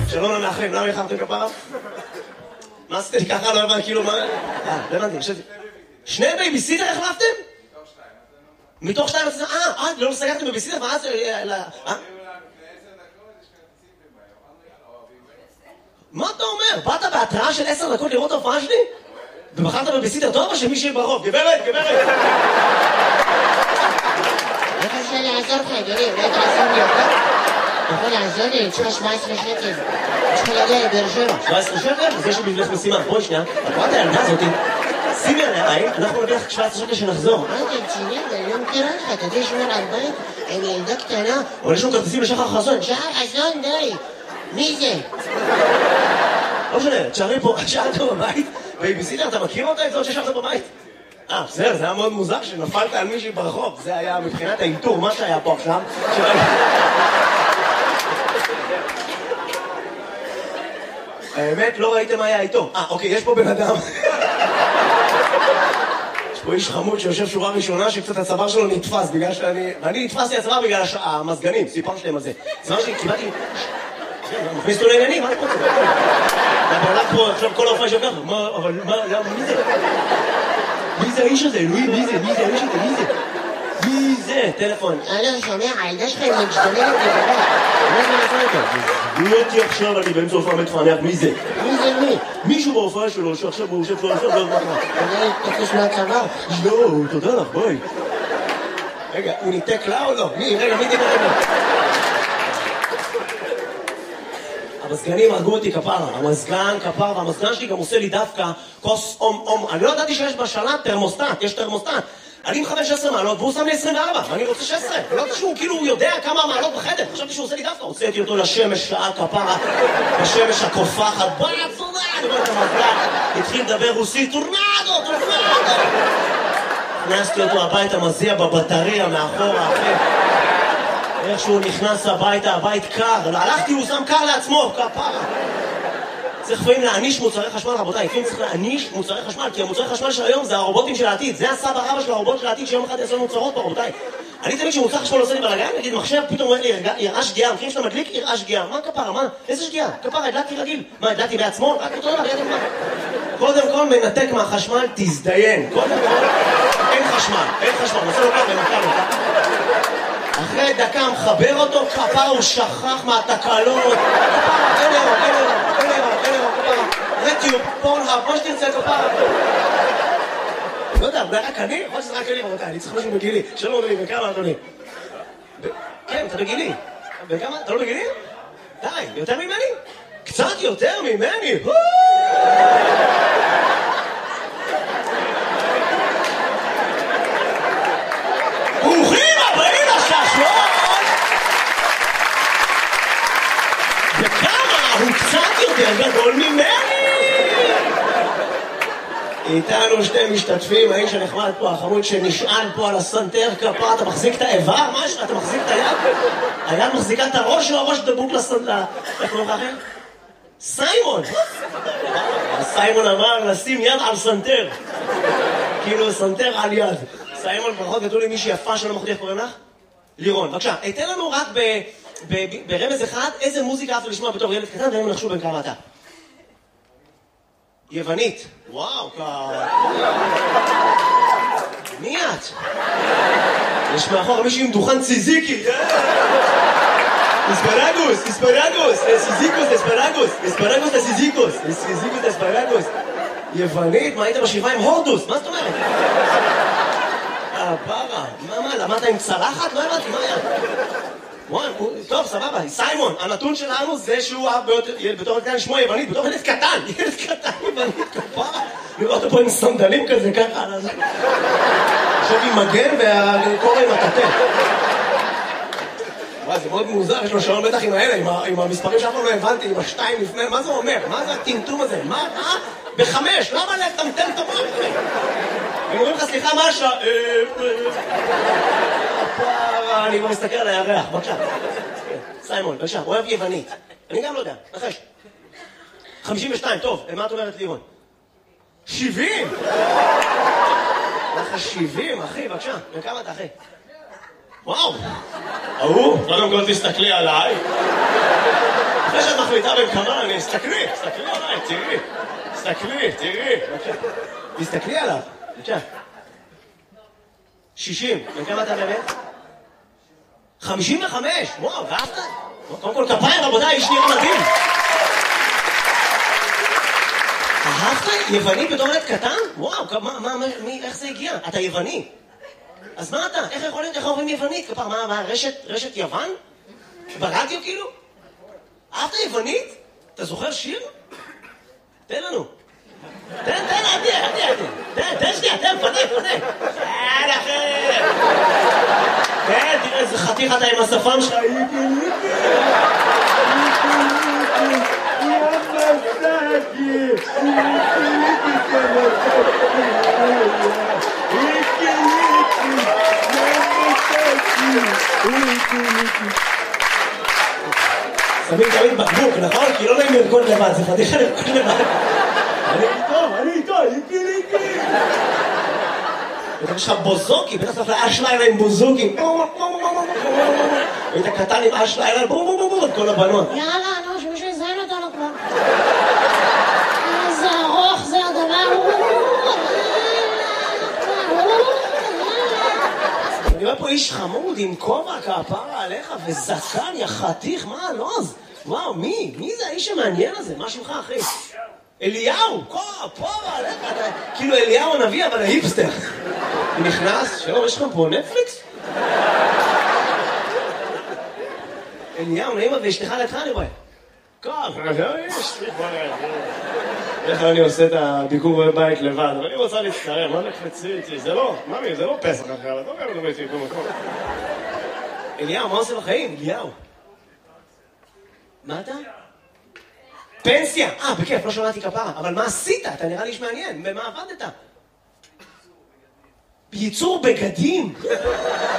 שלום למאחרים, למה יחרתם כפרה? מה עשיתם לי ככה? לא הבנתי, כאילו מה... לא הבנתי, חשבתי. שני בייביסיטר החלפתם? מתוך שתיים? לא סגרתם בייביסיטר? מה זה... מה אתה אומר? באת בהתראה של 10 דקות לראות ההופעה שלי? ובחרת בבייביסיטר טוב או שמישהי ברחוב? גברת! איך אפשר לעזור לך, אדוני? אולי תעזור לי יותר? אתה יכול לעזור לי? אני צריכה 17 שקל. יש לך להגיע לבאר שבע. 17 שקל? אז יש לי בשבילך משימה. בואי שנייה, את רואה את הילדה הזאתי? שימי עליה עין, אנחנו נביא לך 17 שקל שנחזור. מה אתה רציני? אני לא מכירה לך. אתה יודע לשמור על בית? אני ילדה קטנה. אבל יש לנו כרטיסים לשחר חסון. שחר חסון, די. מי זה? לא משנה, תשארי פה, שאלת בבית, בייביסיטר, אתה מכיר אותה? את זאת ששארת בבית? בסדר, זה היה מאוד מוזר שנפלת על מישהי ברחוב. זה היה מבחינת האינטור, מה שהיה פה עכשיו. האמת, לא ראיתם מה היה איתו. אוקיי, יש פה בן אדם. יש פה איש חמוד שיושב שורה ראשונה שקצת הצוואר שלו נתפס בגלל שאני... ואני נתפסתי הצוואר בגלל המזגנים, סיפרתי להם על זה. הצוואר שלי, קיבלתי... מכניס אותו לעניינים, מה אני רוצה? אתה הולך פה עכשיו כל ההופעה שלך, אבל מי זה? מי זה האיש הזה? אלוהים, מי זה? מי זה האיש הזה? מי זה? מי זה? טלפון. לא, שומע, הילדה שלך היא משתוללת לגבי. מה זה נעשה אותה? הוא אותי עכשיו, אני באמצע הופעה מתפענח, מי זה? מי זה מי? מישהו בהופעה שלו שעכשיו הוא יושב פה עכשיו, לא יודע מה. אתה תקוש מהצבא? לא, תודה לך, ביי. רגע, הוא ניתק לה או לא? רגע, מי דיבר אליו? המזגנים הרגו אותי כפרה, המזגן כפרה, והמזגן שלי גם עושה לי דווקא כוס אום. אני לא ידעתי שיש בשלט תרמוסטט, יש תרמוסטט. אני עם 15 מעלות והוא שם לי 24, ואני רוצה 16. לא יודע שהוא כאילו יודע כמה מעלות בחדר, חשבתי שהוא עושה לי דווקא. הוצאתי אותו לשמש שעה כפרה, בשמש הקופחת, בואי הצורה, אני רואה את המזגן, התחיל לדבר רוסית, טורנדו. הכנסתי אותו הביתה, מזיע בבטריה מאחורה, אחי. איך שהוא נכנס הביתה, הבית קר, הלכתי, הוא שם קר לעצמו, כפרה. צריך לפעמים להעניש מוצרי חשמל, רבותיי, לפעמים צריך להעניש מוצרי חשמל, כי המוצרי חשמל של היום זה הרובוטים של העתיד, זה הסבא רבא של הרובוט של העתיד שיום אחד יעשו מוצרות פה, רבותיי. אני תמיד כשמוצר חשמל עושה לי בלגן, נגיד מחשב פתאום אומר לי, יראה שגיאה, מכירים שאתה מדליק, יראה שגיאה, מה כפרה, מה? איזה שגיאה? כפרה, הדלקתי רגיל. מה, הדלקתי בעצמו? רק אותו דבר, ידע מה? קודם כל מנתק מהחשמל, תזדיין. קודם כל, אין חשמל, נעשה לו ככה, אחרי דקה מחבר אותו, כפרה הוא שכח מהתקלות, כפרה, אין אירו, כפרה, רטיוב, פורנהאב, מה שתרצה כפרה. לא יודע, זה רק אני? יכול שזה רק אני, רבותיי, אני צריך משהו בגילי. שלום אדוני, בכמה אדוני? כן, אתה בגילי. בכמה? אתה לא בגילי? די, יותר ממני? קצת יותר ממני? ברוכים הבאים לשעשועון! וכמה הוא קצת יותר גדול ממני! איתנו שתי משתתפים, האיש הנחמד פה, החמוד שנשען פה על הסנטר כפה, אתה מחזיק את האיבר? משהו? אתה מחזיק את היד? היד מחזיקה את הראש או הראש דבוק לסנטר? איך קוראים לך אחר? סיימון! סיימון אמר לשים יד על סנטר. כאילו סנטר על יד. סיימון, ברכות גדול עם מישהי יפה שלא מחודי, איך קוראים לך? לירון, בבקשה, תן לנו רק ברמז אחד, איזה מוזיקה אהבת לשמוע בתור ילד קטן, והם נחשו בין כמה אתה. יוונית. וואו, מי את? יש מאחור מישהי עם דוכן ציזיקי. אספרגוס, אספרגוס. יוונית, מה היית בשבעה עם הורדוס? מה זאת אומרת? פרה, מה, למדת עם צלחת? לא הבנתי, מה היה? טוב, סבבה, סיימון, הנתון שלנו זה שהוא אהב בתור קטן לשמוע יוונית, בתור ילד קטן יוונית, כפרה. נראה אותו פה עם סנדלים כזה, ככה. עכשיו עם מגן והקורא עם הטטה. וואי, זה מאוד מוזר, יש לו שעון בטח עם האלה, עם המספרים שאף פעם לא הבנתי, עם השתיים לפני, מה זה אומר? מה זה הטמטום הזה? מה? בחמש, למה לטמטם את המוח? הם אומרים לך, סליחה, מה השעה? אני כבר מסתכל על הירח, בבקשה. סיימון, בבקשה, אוהב יוונית. אני גם לא יודע, נחש. 52, טוב, מה את אומרת לירון? 70! לך 70, אחי, בבקשה. וכמה אתה, אחי? וואו! קודם כל תסתכלי עליי. אחרי שאת איתה במקרן, תסתכלי עליי, תראי. תסתכלי עליו, בבקשה. 60, וכמה אתה באמת? 55, וואו, ואהבת? קודם כל כפיים רבותיי, איש נראה מדהים. אהבת? יווני בתור ילד קטן? וואו, איך זה הגיע? אתה יווני. אז מה אתה? איך יכול להיות? איך אומרים יוונית? כפר, מה, רשת יוון? ברדיו כאילו? אהבת יוונית? אתה זוכר שיר? תן לנו. תן שנייה, פנה. אין אחר. תן, תראה איזה חתיך אתה עם השפם שלך. שמים תמיד בקבוק, נכון? כי לא נעים לרקוד לבד, זה חתיכה לרקוד לבד. אני איתו, איקי. יש לך בוזוקי, בטח צריך לאש לילה עם בוזוקי. היית קטן עם אש לילה, את כל הבנות. יאללה, נו, שמישהו יזיין אותנו כבר. איזה ארוך זה הדבר. אני רואה פה איש חמוד עם כובע כפרה עליך וזקן, יא חתיך, מה הלוז? וואו, מי זה האיש המעניין הזה? מה שמך, אחי? אליהו, כפרה עליך, כאילו אליהו הנביא, אבל ההיפסטר. הוא נכנס, שלום, יש לך פה נטפליקס? אליהו, נעימה ואשתך לידך, אני רואה. איך אני עושה את הביקור בבית לבד, אבל אני רוצה להצטרם, מה נקפצי איתי? זה לא, ממי, זה לא פסח אחר, אתה לא מדבר איתי במקום. אליהו, מה עושה בחיים? אליהו. מה אתה? פנסיה! בכיף, לא שמעתי כפרה, אבל מה עשית? אתה נראה לי איש מעניין, במה עבדת? בייצור בגדים.